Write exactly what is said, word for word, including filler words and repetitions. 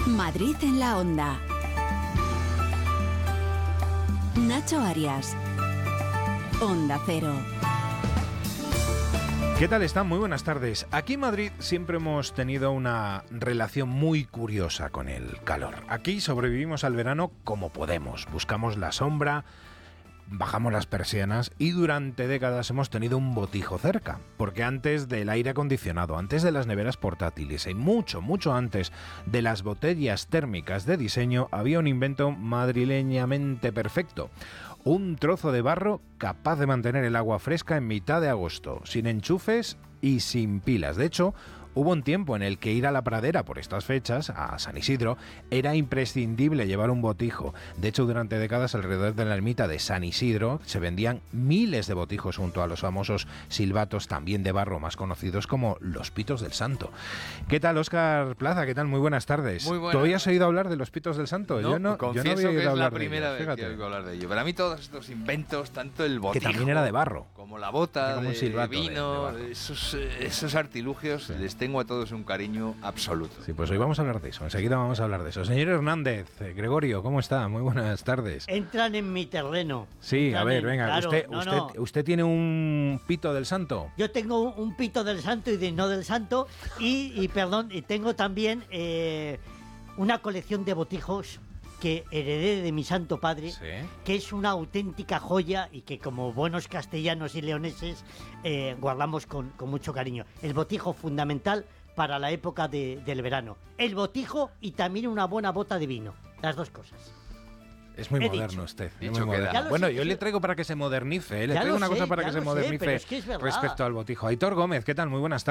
Madrid en la onda. Nacho Arias. Onda Cero. ¿Qué tal están? Muy buenas tardes. Aquí en Madrid siempre hemos tenido una relación muy curiosa con el calor. Aquí sobrevivimos al verano como podemos. Buscamos la sombra, bajamos las persianas y durante décadas hemos tenido un botijo cerca. Porque antes del aire acondicionado, antes de las neveras portátiles y mucho, mucho antes de las botellas térmicas de diseño, había un invento madrileñamente perfecto. Un trozo de barro capaz de mantener el agua fresca en mitad de agosto, sin enchufes y sin pilas. De hecho, hubo un tiempo en el que ir a la pradera por estas fechas, a San Isidro, era imprescindible llevar un botijo. De hecho, durante décadas alrededor de la ermita de San Isidro se vendían miles de botijos junto a los famosos silbatos también de barro, más conocidos como los pitos del santo. ¿Qué tal, Óscar Plaza? ¿Qué tal? Muy buenas tardes. Muy buenas. ¿Tú habías oído hablar de los pitos del santo? No, yo no, confieso yo no había oído que es hablar la primera de ellos, vez que oigo hablar de ello. Para mí todos estos inventos, tanto el botijo, que también era de barro, como la bota, como un de silbato vino, de, de esos, esos artilugios, sí. Les tengo a todos un cariño absoluto. Sí, pues hoy vamos a hablar de eso, enseguida vamos a hablar de eso. Señor Hernández, eh, Gregorio, ¿cómo está? Muy buenas tardes. Entran en mi terreno. Sí, Entran a ver, en, venga, claro, usted, no, usted, no. usted tiene un pito del santo. Yo tengo un, un pito del santo y de no del santo y, y perdón, y tengo también eh, una colección de botijos que heredé de mi santo padre, ¿Sí? que es una auténtica joya y que como buenos castellanos y leoneses eh, guardamos con, con mucho cariño. El botijo fundamental para la época de, del verano. El botijo y también una buena bota de vino. Las dos cosas. Es muy He moderno dicho. usted. Dicho muy moderno. Ya lo Bueno, sé, yo sí. le traigo para que se modernice. ¿eh? Le Ya traigo lo una sé, cosa para ya que se lo sé, modernice pero es que es verdad. respecto al botijo. Aitor Gómez, ¿qué tal? Muy buenas tardes.